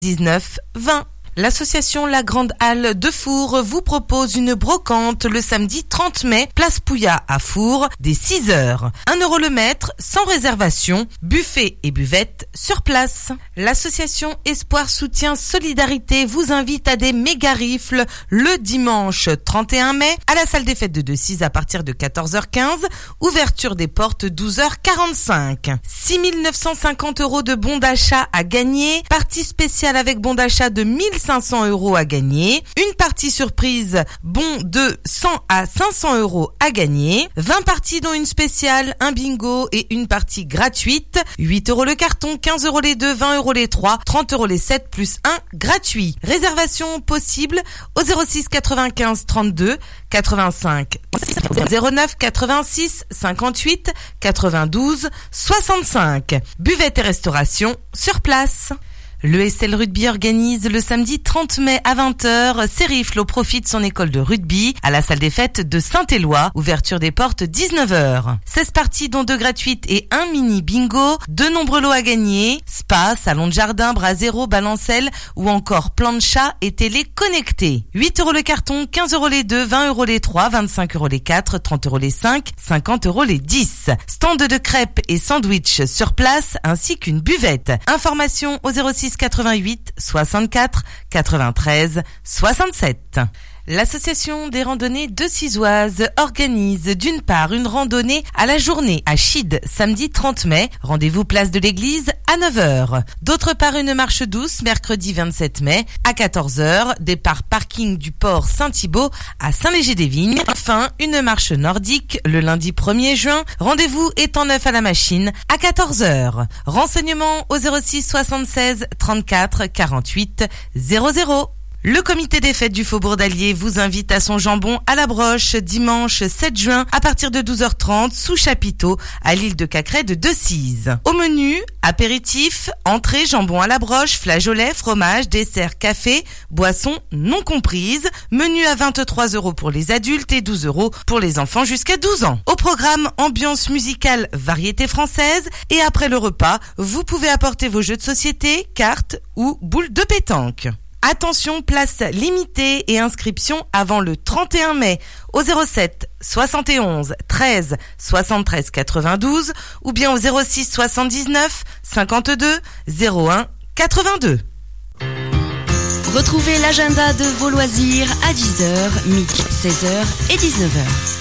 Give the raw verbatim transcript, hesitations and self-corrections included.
dix-neuf vingt. L'association La Grande Halle de Four vous propose une brocante le samedi trente mai, place Pouillat à Four, dès six heures. un euro le mètre, sans réservation, buffet et buvette sur place. L'association Espoir Soutien Solidarité vous invite à des méga rifles le dimanche trente et un mai à la salle des fêtes de Decize à partir de quatorze heures quinze, ouverture des portes douze heures quarante-cinq. six mille neuf cent cinquante euros de bons d'achat à gagner, partie spéciale avec bon d'achat de mille cinq cents euros à gagner, une partie surprise, bon de cent à cinq cents euros à gagner, vingt parties dont une spéciale, un bingo et une partie gratuite, huit euros le carton, quinze euros les deux, vingt euros les trois, trente euros les sept plus un gratuit. Réservation possible au zéro six quatre-vingt-quinze trente-deux quatre-vingt-cinq zéro neuf quatre-vingt-six cinquante-huit quatre-vingt-douze soixante-cinq. Buvette et restauration sur place. Le S L Rugby organise le samedi trente mai à vingt heures ses rifles au profit de son école de rugby à la salle des fêtes de Saint-Éloi, ouverture des portes dix-neuf heures. seize parties dont deux gratuites et un mini bingo, de nombreux lots à gagner, spa, salon de jardin, bras zéro, balancelle ou encore plancha et télé connectée. huit euros le carton, quinze euros les deux, vingt euros les trois, vingt-cinq euros les quatre, trente euros les cinq, cinquante euros les dix. Stand de crêpes et sandwich sur place ainsi qu'une buvette. Information au zéro six quatre-vingt-huit soixante-quatre quatre-vingt-treize soixante-sept. L'association des randonnées de Cizoise organise d'une part une randonnée à la journée à Chide samedi trente mai, rendez-vous place de l'église à neuf heures. D'autre part une marche douce mercredi vingt-sept mai à quatorze heures, départ parking du port Saint-Thibault à Saint-Léger-des-Vignes. Enfin une marche nordique le lundi premier juin, rendez-vous étant neuf à la machine à quatorze heures. Renseignements au zéro six soixante-seize trente-quatre quarante-huit zéro zéro. Le comité des fêtes du Faubourg d'Allier vous invite à son jambon à la broche dimanche sept juin à partir de douze heures trente sous chapiteau à l'île de Cacrès de Decize. Au menu, apéritif, entrée, jambon à la broche, flageolet, fromage, dessert, café, boissons non comprises. Menu à vingt-trois euros pour les adultes et douze euros pour les enfants jusqu'à douze ans. Au programme, ambiance musicale, variété française et après le repas, vous pouvez apporter vos jeux de société, cartes ou boules de pétanque. Attention, place limitée et inscription avant le trente et un mai au zéro sept soixante et onze treize soixante-treize quatre-vingt-douze ou bien au zéro six soixante-dix-neuf cinquante-deux zéro un quatre-vingt-deux. Retrouvez l'agenda de vos loisirs à dix heures, midi, seize heures et dix-neuf heures.